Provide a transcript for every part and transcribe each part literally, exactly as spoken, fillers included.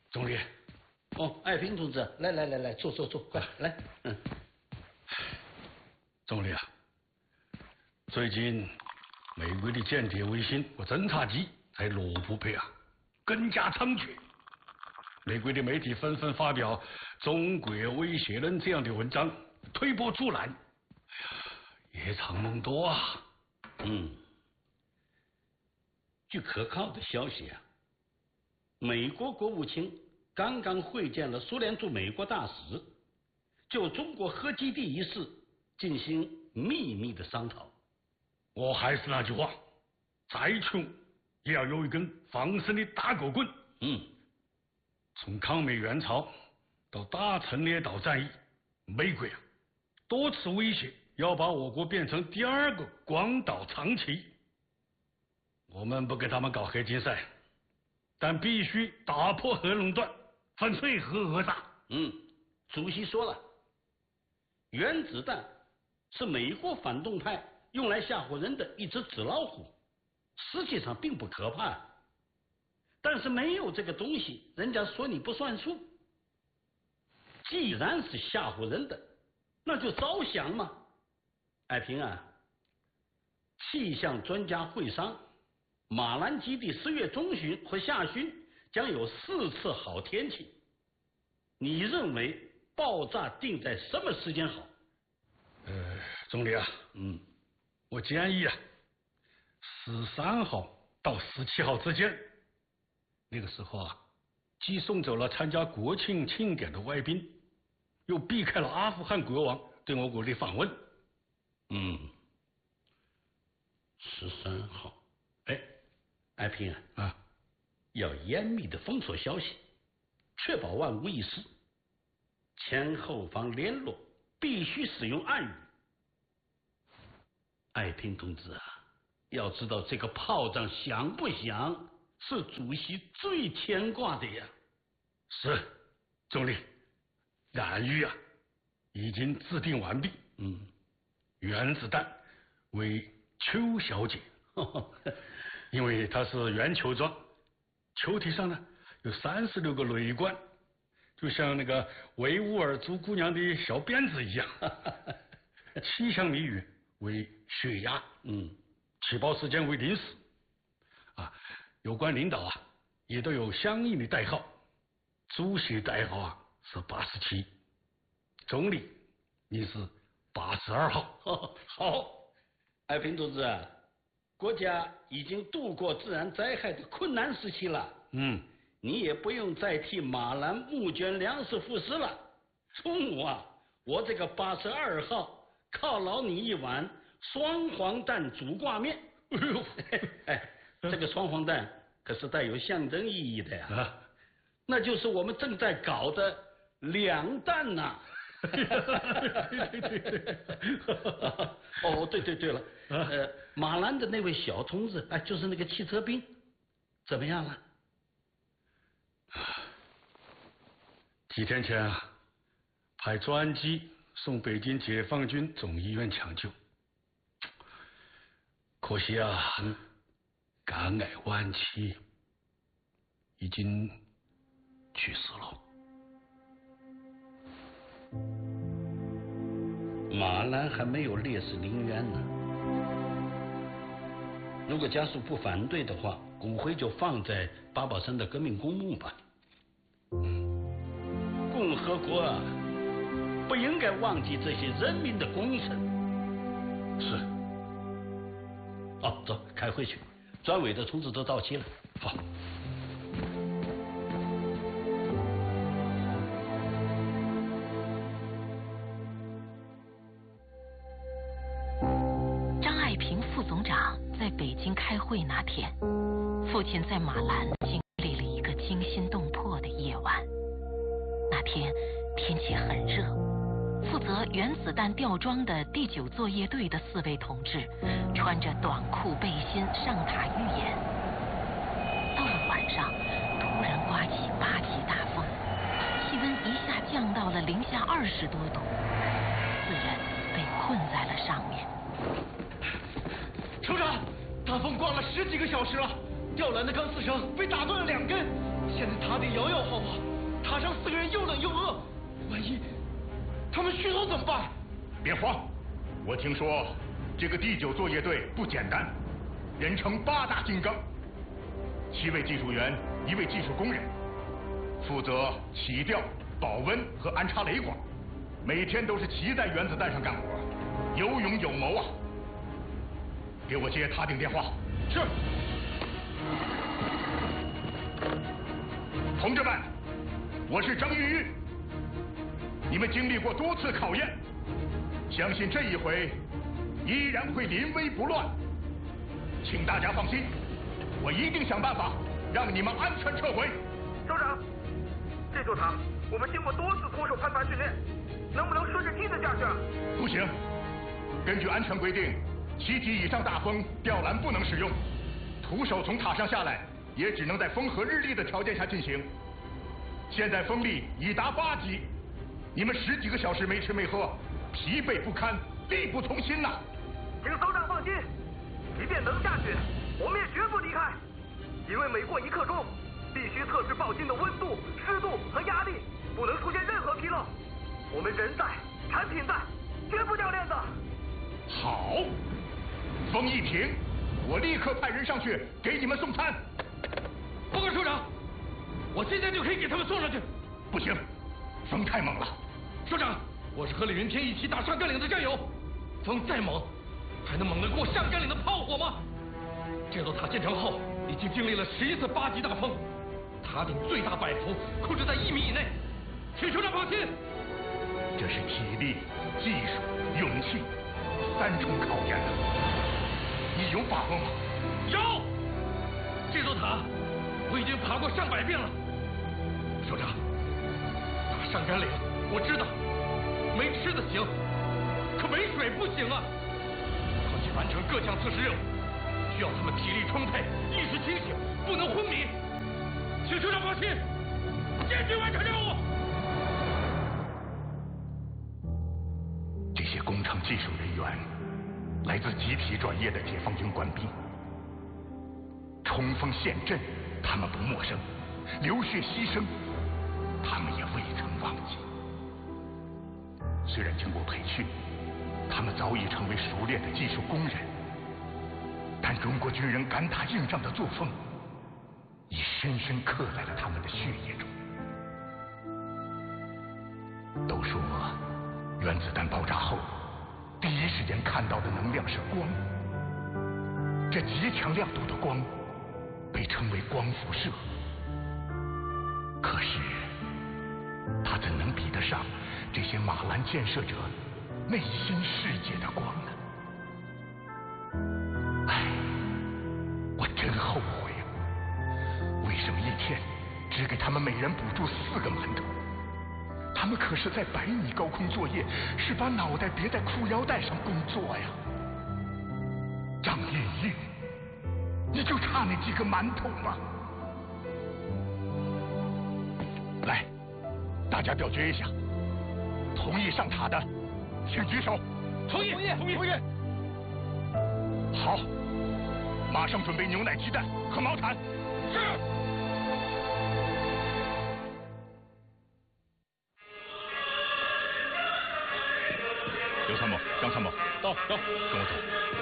总理。 哦，爱萍同志，来来来来，坐坐坐，快来。嗯。 总理啊，最近美国的间谍卫星和侦察机在罗布泊啊更加猖獗，美国的媒体纷纷发表中国威胁论这样的文章，推波助澜。哎呀，夜长梦多啊。 嗯。据可靠的消息啊，美国国务卿刚刚会见了苏联驻美国大使，就中国核基地一事进行秘密的商讨。 我还是那句话，再穷也要有一根防身的大狗棍。 嗯， 从抗美援朝到大陈列岛战役，美国啊多次威胁要把我国变成第二个广岛、长崎。我们不跟他们搞核竞赛，但必须打破核垄断，粉碎核讹诈。 嗯，主席说了，原子弹是美国反动派用来吓唬人的一只纸老虎，实际上并不可怕。但是没有这个东西，人家说你不算数。既然是吓唬人的，那就照想嘛。爱萍啊，气象专家会商，马兰基地十月中旬和下旬将有四次好天气。你认为爆炸定在什么时间好？ 呃，总理啊， 嗯， 我建议啊，十三号到十七号之间。那个时候啊，既送走了参加国庆庆典的外宾，又避开了阿富汗国王对我国的访问。 嗯，十三号，哎，爱萍啊， 啊， 要严密的封锁消息，确保万无一失。前后方联络必须使用暗语。爱萍同志啊，要知道这个炮仗响不响，是主席最牵挂的呀。 是，总理，暗语啊已经制定完毕。 嗯， 原子弹为球小姐，因为它是圆球状，球体上呢有三十六个雷管，就像那个维吾尔族姑娘的小辫子一样。气象谜语为血压， 嗯， 起爆时间为零时。啊，有关领导啊也都有相应的代号，主席代号啊是八十七，总理你是八十二号。 好，爱萍同志啊，国家已经度过自然灾害的困难时期了。 嗯， 你也不用再替马兰募捐粮食赋诗了。中午啊，我这个八十二号犒劳你一碗双黄蛋煮挂面。 哎呦， 哎，这个双黄蛋可是带有象征意义的呀。 啊， 那就是我们正在搞的两弹呐、啊。 对对对。 哦，对对对了，呃，马兰的那位小同志，哎，就是那个汽车兵，怎么样了？ 几天前啊，派专机送北京解放军总医院抢救，可惜啊， 嗯、 肝癌晚期，已经去世了。 马兰还没有烈士陵园呢，如果家属不反对的话，骨灰就放在八宝山的革命公墓吧。嗯，共和国啊，不应该忘记这些人民的功臣。 是。 哦，走，开会去，专委的通知都到期了。 好。 副总长在北京开会那天，父亲在马兰经历了一个惊心动魄的夜晚。那天天气很热，负责原子弹吊装的第九作业队的四位同志穿着短裤背心上塔预演。到了晚上，突然刮起八级大风，气温一下降到了零下二十多度，四人被困在了上面。 首长，大风刮了十几个小时了，吊篮的钢丝绳被打断了两根，现在塔顶摇摇晃晃， 们续头怎么办？ 别慌，我听说这个第九作业队不简单，人称八大金刚，七位技术员，一位技术工人，负责起吊、保温和安插雷管，每天都是骑在原子弹上干活，有勇有谋啊！给我接塔顶电话。是。同志们，我是张玉玉。你们经历过多次考验，相信这一回依然会临危不乱。请大家放心，我一定想办法让你们安全撤回。 首长，这座塔我们经过多次徒手攀爬训练，能不能顺着梯子下去啊？ 不行，根据安全规定，七级以上大风吊篮不能使用，徒手从塔上下来也只能在风和日丽的条件下进行。现在风力已达八级。你们十几个小时没吃没喝，疲惫不堪，力不从心呐！ 请首长放心，即便能下去，我们也绝不离开，因为每过一刻钟，必须测试爆芯的温度、湿度和压力，不能出现任何纰漏。我们人在，产品在，绝不掉链子。 好，风一停，我立刻派人上去给你们送餐。 报告首长，我现在就可以给他们送上去。 不行，风太猛了。 首长，我是和李云天一起打上甘岭的战友，风再猛，还能猛得过上甘岭的炮火吗？这座塔建成后，已经经历了十一次八级大风，塔顶最大摆幅控制在一米以内，请首长放心。 这是体力、技术、勇气三重考验啊！你有把握吗？ 有。这座塔我已经爬过上百遍了。首长，打上甘岭我知道，没吃的行，可没水不行啊！要去完成各项测试任务，需要他们体力充沛，意识清醒，不能昏迷。请首长放心，坚决完成任务。 这些工程技术人员来自集体转业的解放军官兵，冲锋陷阵，他们不陌生；流血牺牲，他们也未曾忘记。虽然经过培训，他们早已成为熟练的技术工人，但中国军人敢打硬仗的作风，已深深刻在了他们的血液中。都说原子弹爆炸后，第一时间看到的能量是光，这极强亮度的光被称为光辐射。可是它怎能比得上这些马兰建设者内心世界的光呢？唉，我真后悔啊！为什么一天只给他们每人补助四个馒头？他们可是在百米高空作业，是把脑袋别在裤腰带上工作呀！张玉玉，你就差那几个馒头吗？来，大家表决一下，同意上塔的，请举手。 同意，同意，同意。 好，马上准备牛奶、鸡蛋和毛毯。 是。 刘参谋，张参谋， 到到， 跟我走。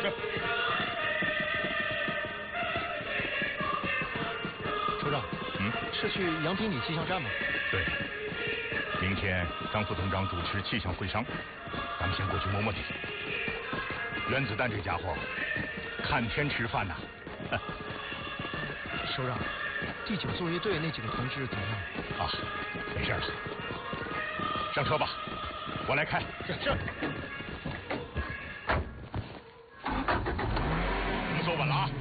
是。首长， 嗯， 是去杨平里气象站吗？ 对。明天张副总长主持气象会商，咱们先过去摸摸底。原子弹这家伙，看天吃饭呐、啊。 首长，第九作业队那几个同志怎么样？ 啊，没事了。上车吧，我来开。 是是。 你坐稳了啊！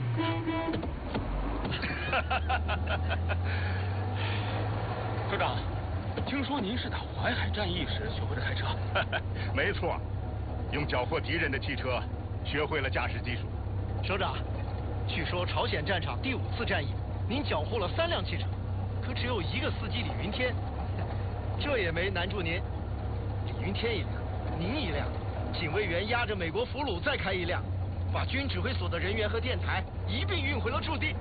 首长，听说您是打淮海战役时学会了开车？ 没错，用缴获敌人的汽车，学会了驾驶技术。 首长，据说朝鲜战场第五次战役，您缴获了三辆汽车，可只有一个司机李云天，这也没难住您。李云天一辆，您一辆，警卫员押着美国俘虏再开一辆，把军指挥所的人员和电台一并运回了驻地。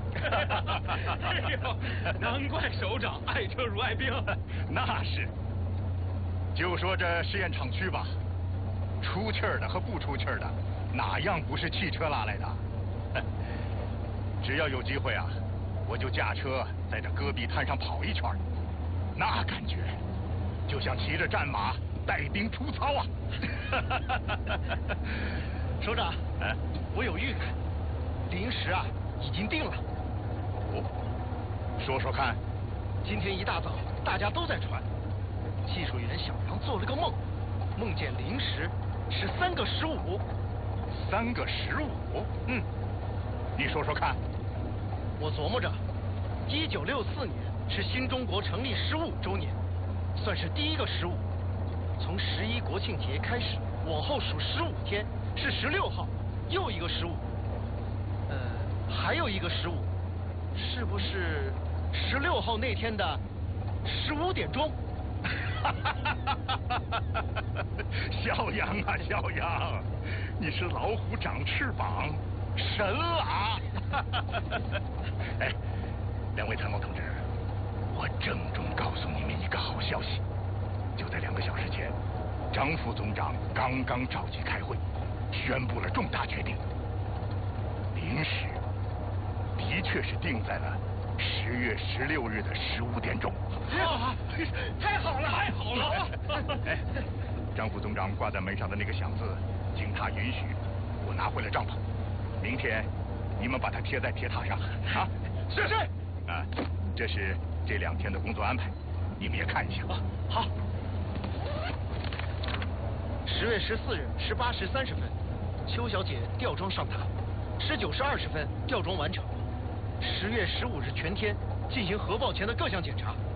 哎呦，难怪首长爱车如爱兵。 那是。 就说这试验厂区吧，出气儿的和不出气儿的，哪样不是汽车拉来的？只要有机会啊，我就驾车在这戈壁滩上跑一圈，那感觉就像骑着战马带兵出操啊！ 首长， 哎， 我有预感，临时啊已经定了。 哦，说说看。 今天一大早，大家都在传，技术员小杨做了个梦，梦见零时是三个十五。 三个十五？ 嗯， 你说说看。 我琢磨着，一九六四年是新中国成立十五周年，算是第一个十五。从十一国庆节开始，往后数十五天，是十六号，又一个十五。呃，还有一个十五，是不是十六号那天的十五点钟？ 小杨啊，小杨，你是老虎长翅膀，神了！哎，两位参谋同志，我郑重告诉你们一个好消息，就在两个小时前，张副总长刚刚召集开会，宣布了重大决定，临时的确是定在了十月十六日的十五点钟。 啊！太好了，太好了！ 哎，张副总长挂在门上的那个响字，经他允许，我拿回了帐篷。明天你们把它贴在铁塔上啊！ 是是。 啊，这是这两天的工作安排，你们也看一下。 啊，好。十月十四日十八时三十分，邱小姐吊装上塔；十九时二十分吊装完成。十月十五日全天进行核爆前的各项检查。